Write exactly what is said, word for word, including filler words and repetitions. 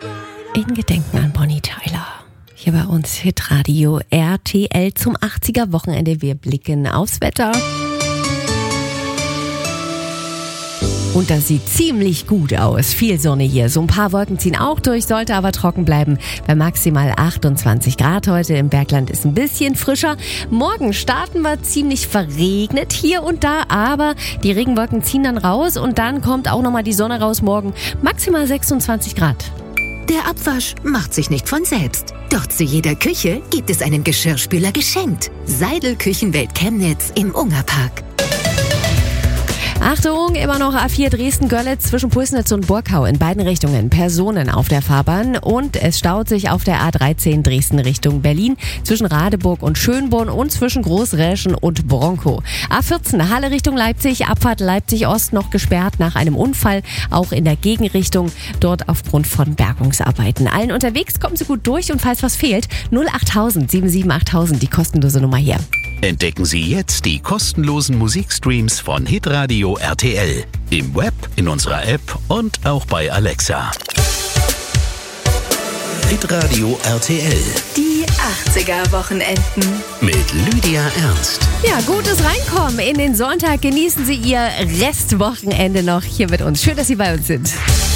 In Gedenken an Bonnie Tyler. Hier bei uns Hitradio R T L zum achtziger Wochenende. Wir blicken aufs Wetter. Und das sieht ziemlich gut aus. Viel Sonne hier. So ein paar Wolken ziehen auch durch, sollte aber trocken bleiben. Bei maximal achtundzwanzig Grad heute. Im Bergland ist ein bisschen frischer. Morgen starten wir ziemlich verregnet hier und da, aber die Regenwolken ziehen dann raus und dann kommt auch nochmal die Sonne raus morgen. Maximal sechsundzwanzig Grad. Der Abwasch macht sich nicht von selbst. Doch zu jeder Küche gibt es einen Geschirrspüler geschenkt. Seidel Küchenwelt Chemnitz im Ungerpark. Achtung, immer noch A vier Dresden-Görlitz zwischen Pulsnitz und Burkau in beiden Richtungen. Personen auf der Fahrbahn und es staut sich auf der A dreizehn Dresden Richtung Berlin zwischen Radeburg und Schönborn und zwischen Großräschen und Bronkow. A vierzehn Halle Richtung Leipzig, Abfahrt Leipzig-Ost noch gesperrt nach einem Unfall, auch in der Gegenrichtung, dort aufgrund von Bergungsarbeiten. Allen unterwegs kommen Sie gut durch und falls was fehlt, null achttausend sieben sieben achttausend, die kostenlose Nummer hier. Entdecken Sie jetzt die kostenlosen Musikstreams von Hitradio R T L. Im Web, in unserer App und auch bei Alexa. Hitradio R T L. Die achtziger Wochenenden. Mit Lydia Ernst. Ja, gutes Reinkommen in den Sonntag. Genießen Sie Ihr Restwochenende noch hier mit uns. Schön, dass Sie bei uns sind.